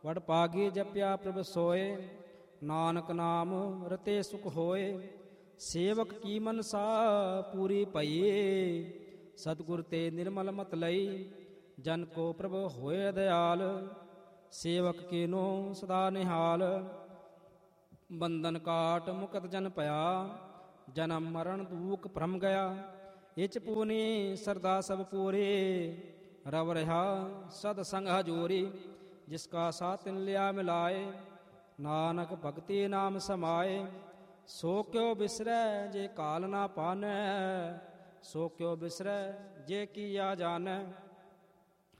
ਵਡ ਪਾਗੀ ਜਪਿਆ ਪ੍ਰਭ ਸੋਏ, ਨਾਨਕ ਨਾਮ ਰਤੇ ਸੁਖ ਹੋਏ। ਸੇਵਕ ਕੀ ਮਨਸਾ ਪੂਰੀ ਭਈਏ, ਸਤਿਗੁਰ ਤੇ ਨਿਰਮਲ ਮਤ ਲਈ। ਜਨ ਕੋ ਪ੍ਰਭ ਹੋਏ ਦਇਆਲ, ਸੇਵਕ ਕੀਨੋ ਸਦਾ ਨਿਹਾਲ। ਬੰਧਨ ਕਾਟ ਮੁਕਤ ਜਨ ਭਇਆ, ਜਨਮ ਮਰਨ ਦੂਖ ਭਰਮ ਗਿਆ। ਇਚ ਪੂਨੀ ਸਰਦਾ ਸਭ ਪੂਰੇ, ਰਵ ਰਿਹਾ ਸਦ ਸੰਗ ਹਜੂਰੀ। ਜਿਸ ਕਾ ਸਾਥ ਤਿਨ ਲਿਆ ਮਿਲਾਏ, ਨਾਨਕ ਭਗਤੀ ਨਾਮ ਸਮਾਏ। ਸੋ ਕਿਉ ਬਿਸਰੈ ਜੇ ਕਾਲ ਨਾ ਪਾਨੈ, ਸੋ ਕਿਉ ਬਿਸਰੈ ਜੇ ਕੀਆ ਜਾਣੈ।